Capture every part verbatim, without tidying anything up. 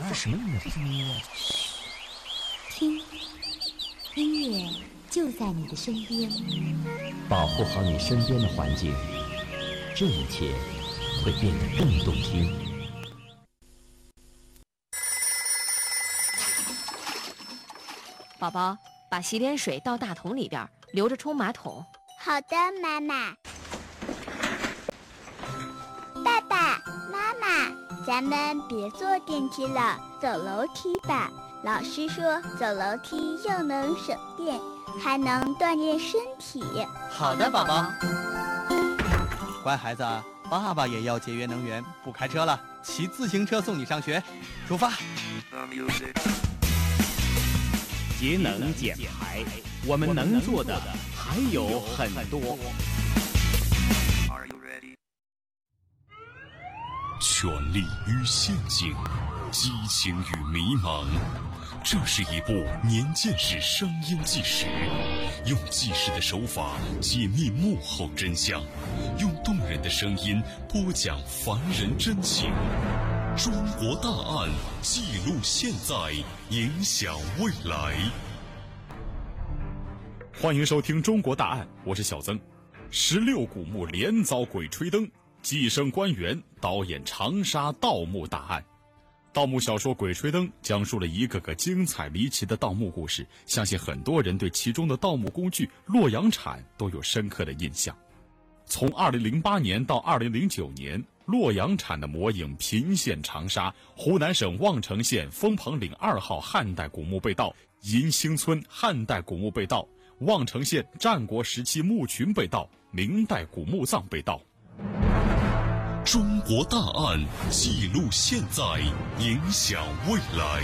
是什么音乐？音乐， 听，音乐就在你的身边。 保护好你身边的环境，这一切会变得更动听。 宝宝，把洗脸水倒大桶里边，留着冲马桶。 好的，妈妈。爸爸妈妈，咱们别坐电梯了，走楼梯吧。老师说走楼梯又能省电，还能锻炼身体。 好的，宝宝。乖孩子，爸爸也要节约能源，不开车了，骑自行车送你上学。出发。 节能减排，我们能做的还有很多。 权力与陷阱，激情与迷茫，这是一部年鉴识商业纪实，用纪实的手法解密幕后真相，用动人的声音播讲凡人真情。中国大案，记录现在，影响未来。 欢迎收听《中国大案》，我是小曾。十六古墓连遭鬼吹灯，寄生官员导演长沙盗墓大案。盗墓小说《鬼吹灯》讲述了一个个精彩离奇的盗墓故事，相信很多人对其中的盗墓工具洛阳铲都有深刻的印象。从二零零八年到二零零九年，洛阳铲的魔影频现长沙，湖南省望城县枫棚岭二号汉代古墓被盗，银星村汉代古墓被盗，望城县战国时期墓群被盗，明代古墓葬被盗。 中国大案，记录现在，影响未来。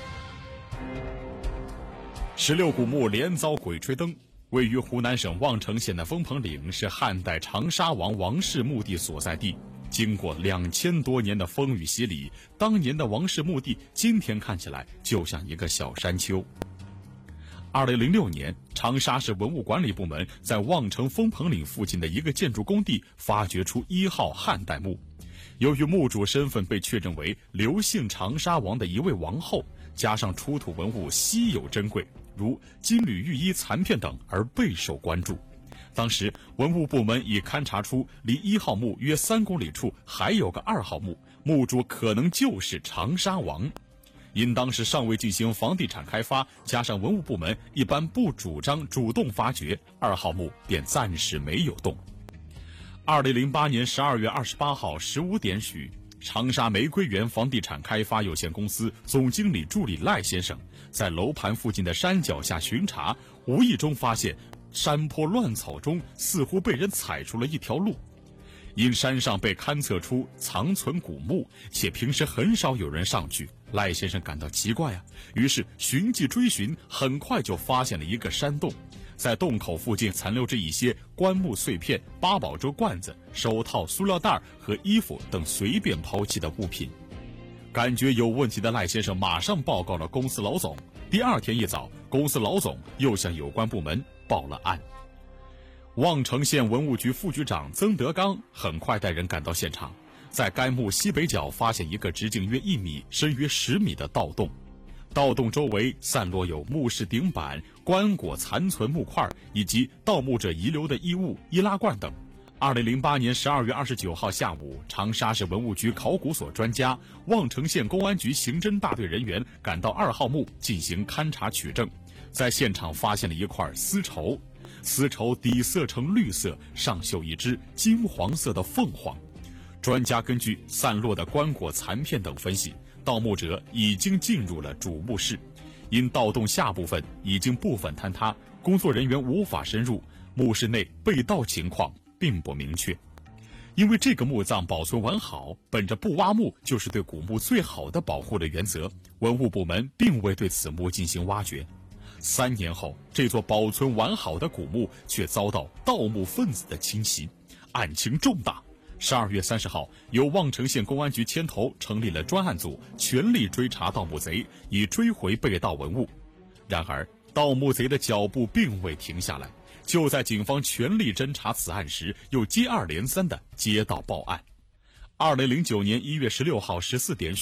十六古墓连遭鬼吹灯。位于湖南省望城县的枫棚岭是汉代长沙王王氏墓地所在地。经过两千多年的风雨洗礼，当年的王氏墓地今天看起来就像一个小山丘。二零零六年，长沙市文物管理部门在望城枫棚岭附近的一个建筑工地发掘出一号汉代墓。由于墓主身份被确认为刘姓长沙王的一位王后，加上出土文物稀有珍贵，如金缕玉衣残片等，而备受关注。当时文物部门已勘察出离一号墓约三公里处还有个二号墓，墓主可能就是长沙王。因当时尚未进行房地产开发，加上文物部门一般不主张主动发掘，二号墓便暂时没有动。二零零八年十二月二十八号十五点许，长沙玫瑰园房地产开发有限公司总经理助理赖先生在楼盘附近的山脚下巡查，无意中发现山坡乱草中似乎被人踩出了一条路。因山上被勘测出藏存古墓，且平时很少有人上去，赖先生感到奇怪啊，于是循迹追寻，很快就发现了一个山洞。在洞口附近残留着一些棺木碎片、八宝粥罐子、手套、塑料袋和衣服等随便抛弃的物品。感觉有问题的赖先生马上报告了公司老总。第二天一早，公司老总又向有关部门报了案。望城县文物局副局长曾德刚很快带人赶到现场，在该墓西北角发现一个直径约一米、深约十米的盗洞。盗洞周围散落有墓室顶板、棺椁残存木块以及盗墓者遗留的衣物、易拉罐等。二零零八年十二月二十九号下午，长沙市文物局考古所专家、望城县公安局刑侦大队人员赶到二号墓进行勘查取证，在现场发现了一块丝绸，丝绸底色呈绿色，上绣一只金黄色的凤凰。专家根据散落的棺椁残片等分析，盗墓者已经进入了主墓室，因盗洞下部分已经部分坍塌，工作人员无法深入，墓室内被盗情况并不明确。因为这个墓葬保存完好，本着不挖墓就是对古墓最好的保护的原则，文物部门并未对此墓进行挖掘。三年后，这座保存完好的古墓却遭到盗墓分子的侵袭，案情重大。十二月三十号，由望城县公安局牵头成立了专案组，全力追查盗墓贼，以追回被盗文物。然而，盗墓贼的脚步并未停下来，就在警方全力侦查此案时，又接二连三地接到报案。二零零九年一月十六号十四点许，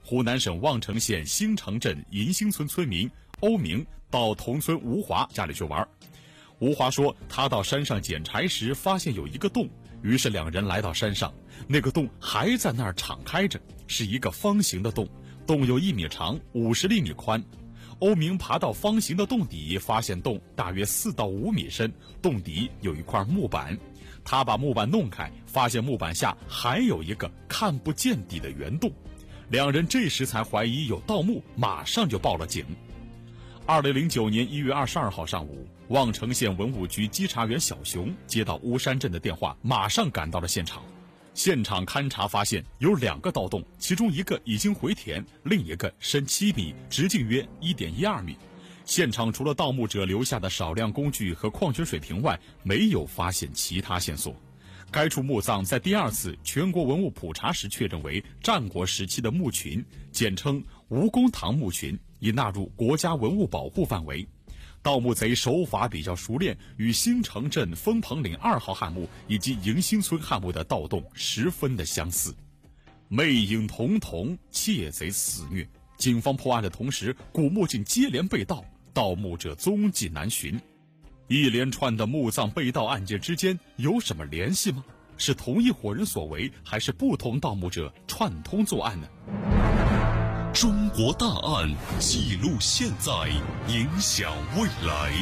湖南省望城县新城镇银星村村民欧明到同村吴华家里去玩。吴华说，他到山上捡柴时发现有一个洞，于是两人来到山上，那个洞还在那儿敞开着，是一个方形的洞，洞有一米长，五十厘米宽。欧明爬到方形的洞底，发现洞大约四到五米深，洞底有一块木板。他把木板弄开，发现木板下还有一个看不见底的圆洞。两人这时才怀疑有盗墓，马上就报了警。二零零九年一月二十二号上午，望城县文物局稽查员小熊接到巫山镇的电话，马上赶到了现场。现场勘查发现有两个盗洞，其中一个已经回填，另一个深七米，直径约 一点一二米。现场除了盗墓者留下的少量工具和矿泉水瓶外，没有发现其他线索。该处墓葬在第二次全国文物普查时确认为战国时期的墓群，简称吴公堂墓群，已纳入国家文物保护范围。盗墓贼手法比较熟练，与新城镇枫棚岭二号汉墓以及迎新村汉墓的盗洞十分的相似。魅影彤彤，窃贼肆虐。警方破案的同时，古墓竟接连被盗，盗墓者踪迹难寻。一连串的墓葬被盗案件之间有什么联系吗？是同一伙人所为，还是不同盗墓者串通作案呢？ 中国大案记录现在，影响未来。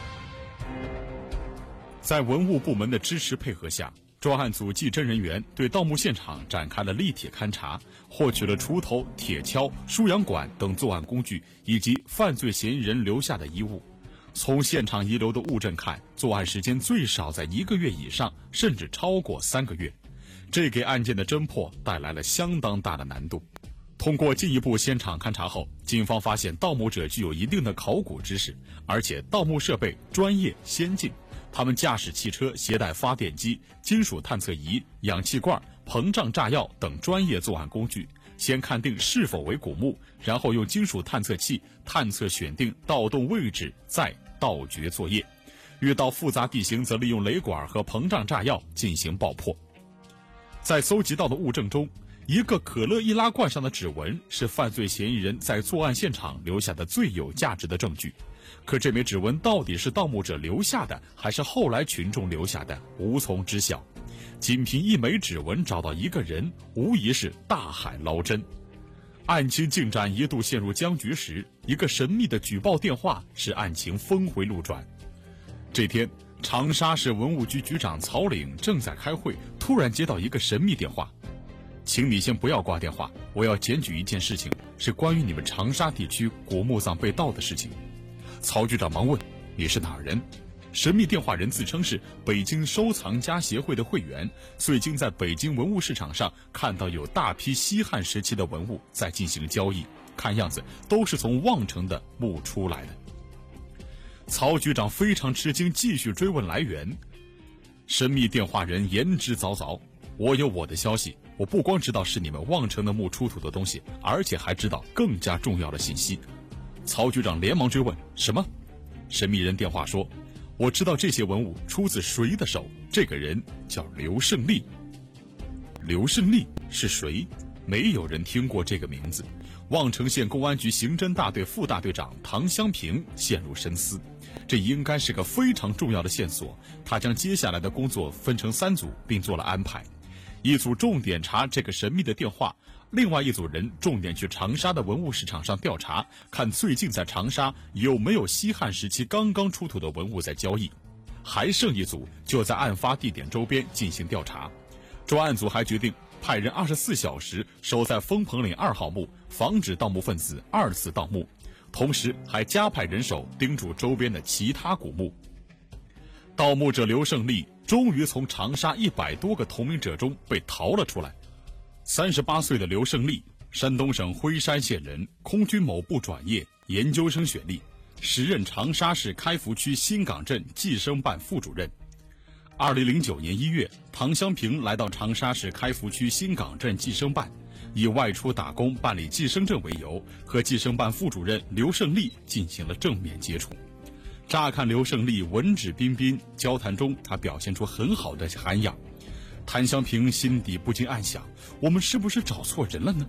在文物部门的支持配合下，专案组技侦人员对盗墓现场展开了立体勘查，获取了锄头、铁锹、输氧管等作案工具，以及犯罪嫌疑人留下的衣物。从现场遗留的物证看，作案时间最少在一个月以上，甚至超过三个月，这给案件的侦破带来了相当大的难度。通过进一步现场勘查后，警方发现盗墓者具有一定的考古知识，而且盗墓设备专业先进。他们驾驶汽车携带发电机、金属探测仪、氧气罐、膨胀炸药等专业作案工具，先勘定是否为古墓，然后用金属探测器探测选定盗洞位置，再盗掘作业。遇到复杂地形，则利用雷管和膨胀炸药进行爆破。在搜集到的物证中，一个可乐易拉罐上的指纹是犯罪嫌疑人在作案现场留下的最有价值的证据。可这枚指纹到底是盗墓者留下的，还是后来群众留下的，无从知晓。仅凭一枚指纹找到一个人，无疑是大海捞针。案情进展一度陷入僵局时，一个神秘的举报电话使案情峰回路转。这天，长沙市文物局局长曹岭正在开会，突然接到一个神秘电话：“请你先不要挂电话，我要检举一件事情，是关于你们长沙地区古墓葬被盗的事情。”曹局长忙问：“你是哪儿人？”神秘电话人自称是北京收藏家协会的会员，最近在北京文物市场上看到有大批西汉时期的文物在进行交易，看样子都是从望城的墓出来的。曹局长非常吃惊，继续追问来源。神秘电话人言之凿凿：“我有我的消息，我不光知道是你们望城的墓出土的东西，而且还知道更加重要的信息。”曹局长连忙追问：“什么？”神秘人电话说：“我知道这些文物出自谁的手，这个人叫刘胜利。”刘胜利是谁？没有人听过这个名字。望城县公安局刑侦大队副大队长唐香平陷入深思，这应该是个非常重要的线索。他将接下来的工作分成三组，并做了安排。一组重点查这个神秘的电话，另外一组人重点去长沙的文物市场上调查，看最近在长沙有没有西汉时期刚刚出土的文物在交易。还剩一组就在案发地点周边进行调查。专案组还决定派人二十四小时守在枫棚岭二号墓，防止盗墓分子二次盗墓，同时还加派人手盯住周边的其他古墓。盗墓者刘胜利终于从长沙一百多个同名者中被逃了出来。三十八岁的刘胜利，山东省徽山县人，空军某部转业，研究生学历，时任长沙市开福区新港镇计生办副主任。二零零九年一月，唐香平来到长沙市开福区新港镇计生办，以外出打工办理计生证为由，和计生办副主任刘胜利进行了正面接触。乍看刘胜利文质彬彬，交谈中他表现出很好的涵养。谭香平心底不禁暗想，我们是不是找错人了呢？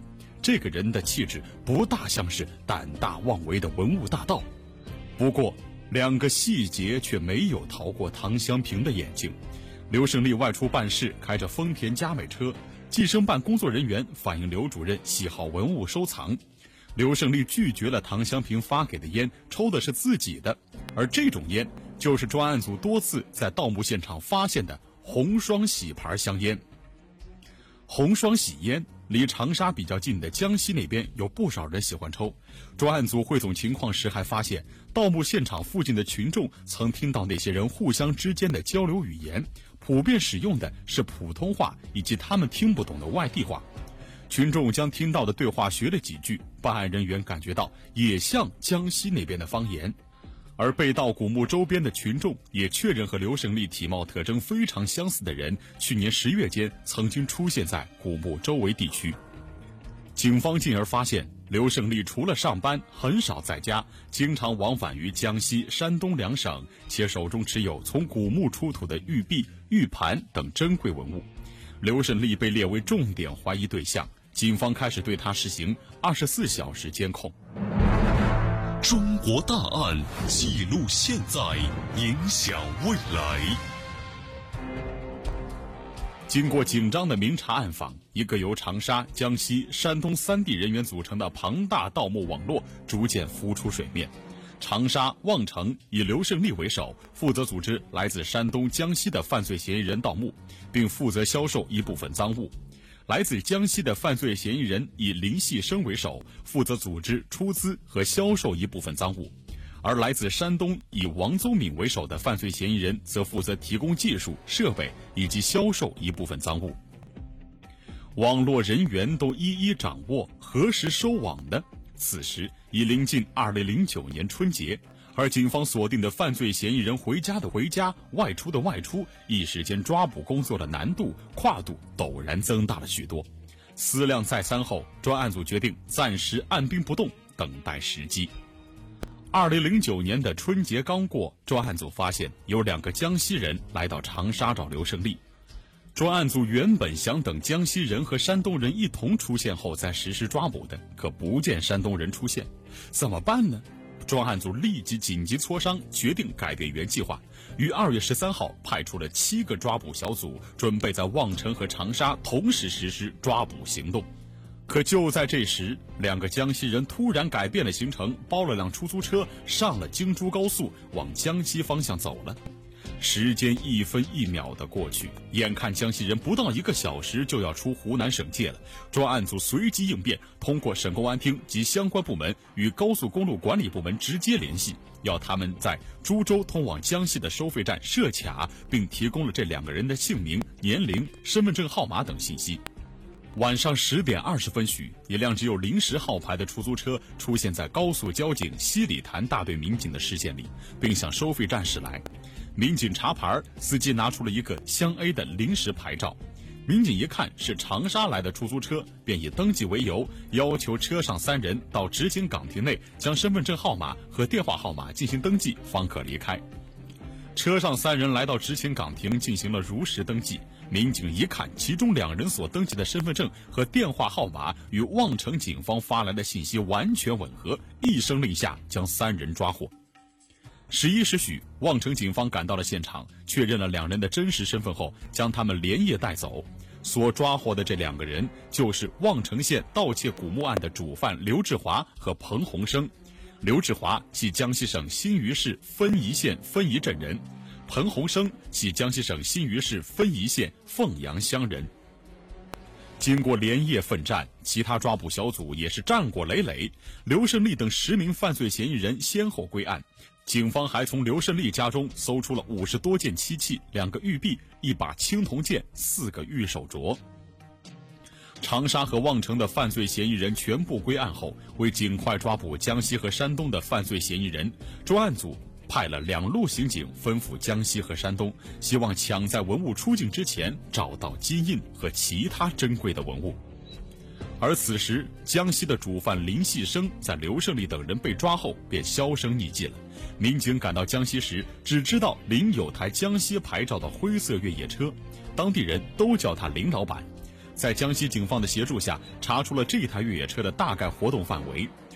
这个人的气质不大像是胆大妄为的文物大盗。不过两个细节却没有逃过唐香平的眼睛。刘胜利外出办事，开着丰田佳美车，计生办工作人员反映刘主任喜好文物收藏。刘胜利拒绝了唐香平发给的烟，抽的是自己的，而这种烟就是专案组多次在盗墓现场发现的红双喜牌香烟。红双喜烟离长沙比较近的江西那边有不少人喜欢抽。专案组汇总情况时还发现，盗墓现场附近的群众曾听到那些人互相之间的交流语言，普遍使用的是普通话以及他们听不懂的外地话。群众将听到的对话学了几句，办案人员感觉到也像江西那边的方言。而被盗古墓周边的群众也确认和刘胜利体貌特征非常相似的人，去年十月间曾经出现在古墓周围地区。警方进而发现，刘胜利除了上班很少在家，经常往返于江西、山东两省，且手中持有从古墓出土的玉璧、玉盘等珍贵文物。刘胜利被列为重点怀疑对象，警方开始对他实行二十四小时监控。 中国大案记录现在，影响未来。 经过紧张的明察暗访，一个由长沙、江西、山东三地人员组成的庞大盗墓网络逐渐浮出水面。长沙、望城以刘胜利为首，负责组织来自山东、江西的犯罪嫌疑人盗墓，并负责销售一部分赃物。来自江西的犯罪嫌疑人以林细生为首，负责组织、出资和销售一部分赃物；而来自山东以王宗敏为首的犯罪嫌疑人则负责提供技术、设备以及销售一部分赃物。网络人员都一一掌握，何时收网呢？此时已临近二零零九年春节，而警方锁定的犯罪嫌疑人回家的回家、外出的外出，一时间抓捕工作的难度、跨度陡然增大了许多。思量再三后，专案组决定暂时按兵不动，等待时机。二零零九年的春节刚过，专案组发现有两个江西人来到长沙找刘胜利。专案组原本想等江西人和山东人一同出现后再实施抓捕的，可不见山东人出现，怎么办呢？专案组立即紧急磋商，决定改变原计划，于二月十三号派出了七个抓捕小组，准备在望城和长沙同时实施抓捕行动。可就在这时，两个江西人突然改变了行程，包了辆出租车，上了京珠高速，往江西方向走了。时间一分一秒的过去，眼看江西人不到一个小时就要出湖南省界了，专案组随机应变，通过省公安厅及相关部门与高速公路管理部门直接联系，要他们在株洲通往江西的收费站设卡，并提供了这两个人的姓名、年龄、身份证号码等信息。晚上十点二十分许，一辆只有临时号牌的出租车出现在高速交警西里潭大队民警的视线里，并向收费站驶来。民警查牌，司机拿出了一个湘 A 的临时牌照。民警一看是长沙来的出租车，便以登记为由，要求车上三人到执勤岗亭内将身份证号码和电话号码进行登记，方可离开。车上三人来到执勤岗亭进行了如实登记。民警一看，其中两人所登记的身份证和电话号码与望城警方发来的信息完全吻合，一声令下将三人抓获。十一时许，望城警方赶到了现场，确认了两人的真实身份后，将他们连夜带走。所抓获的这两个人就是望城县盗窃古墓案的主犯刘志华和彭洪生。刘志华系江西省新余市分宜县分宜镇人，彭洪生系江西省新余市分宜县凤阳乡人。经过连夜奋战，其他抓捕小组也是战果累累，刘胜利等十名犯罪嫌疑人先后归案。警方还从刘胜利家中搜出了五十多件漆器、两个玉璧、一把青铜剑、四个玉手镯。长沙和望城的犯罪嫌疑人全部归案后，为尽快抓捕江西和山东的犯罪嫌疑人，专案组派了两路刑警奔赴江西和山东，希望抢在文物出境之前找到金印和其他珍贵的文物。而此时，江西的主犯林细生在刘胜利等人被抓后便销声匿迹了。民警赶到江西时，只知道林有台江西牌照的灰色越野车，当地人都叫他林老板。 在江西警方的协助下，查出了这台越野车的大概活动范围，